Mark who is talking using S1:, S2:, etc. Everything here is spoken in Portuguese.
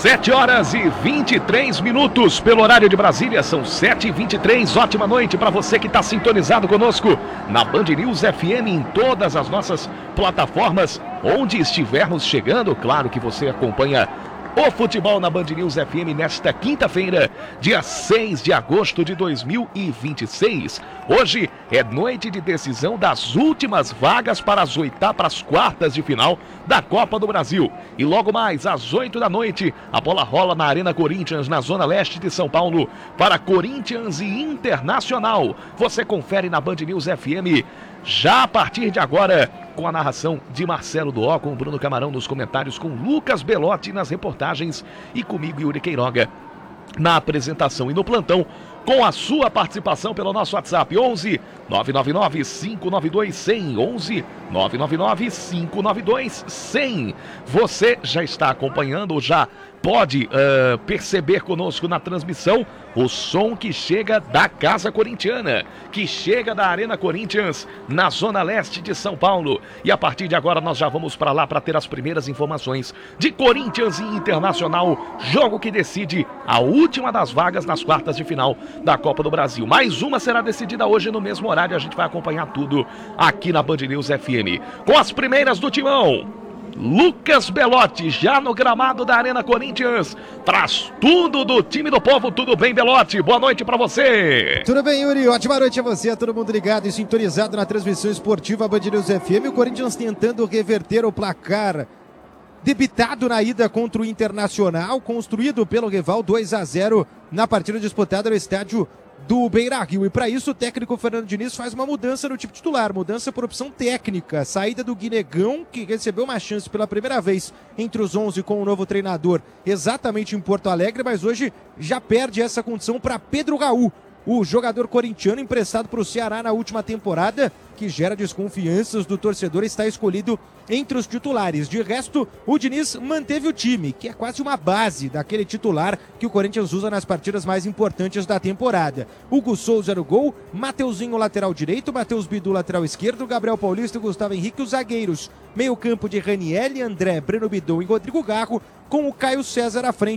S1: 7 horas e 23 minutos pelo horário de Brasília, são 7h23. Ótima noite para você que está sintonizado conosco na Band News FM, em todas as nossas plataformas, onde estivermos chegando. Claro que você acompanha o futebol na Band News FM nesta quinta-feira, dia 6 de agosto de 2026. Hoje é noite de decisão das últimas vagas para as quartas de final da Copa do Brasil. E logo mais, às 8 da noite, a bola rola na Arena Corinthians, na Zona Leste de São Paulo, para Corinthians e Internacional. Você confere na Band News FM já a partir de agora, com a narração de Marcelo Duó, com o Bruno Camarão nos comentários, com Lucas Belotti nas reportagens e comigo, Yuri Queiroga, na apresentação e no plantão, com a sua participação pelo nosso WhatsApp 11 999 592 100, 11 999 592 100. Você já está acompanhando, já pode perceber conosco na transmissão o som que chega da Casa Corintiana, que chega da Arena Corinthians, na Zona Leste de São Paulo. E a partir de agora nós já vamos para lá para ter as primeiras informações de Corinthians e Internacional, jogo que decide a última das vagas nas quartas de final da Copa do Brasil. Mais uma será decidida hoje no mesmo horário, a gente vai acompanhar tudo aqui na Band News FM. Com as primeiras do timão, Lucas Belotti, já no gramado da Arena Corinthians, traz tudo do time do povo. Tudo bem, Belotti? Boa noite pra você.
S2: Tudo bem, Yuri? Ótima noite a você, a todo mundo ligado e sintonizado na transmissão esportiva Band News FM. O Corinthians tentando reverter o placar debitado na ida contra o Internacional, construído pelo rival 2-0 na partida disputada no estádio do Beira-Rio. E para isso o técnico Fernando Diniz faz uma mudança no tipo titular, mudança por opção técnica, saída do Guinegão, que recebeu uma chance pela primeira vez entre os 11 com o novo treinador exatamente em Porto Alegre, mas hoje já perde essa condição para Pedro Raul, o jogador corintiano emprestado para o Ceará na última temporada, que gera desconfianças do torcedor, está escolhido entre os titulares. De resto, o Diniz manteve o time, que é quase uma base daquele titular que o Corinthians usa nas partidas mais importantes da temporada. Hugo Souza no gol, Mateuzinho lateral direito, Matheus Bidu lateral esquerdo, Gabriel Paulista e Gustavo Henrique os zagueiros. Meio campo de Raniel, André, Breno Bidon e Rodrigo Garro, com o Caio César à frente.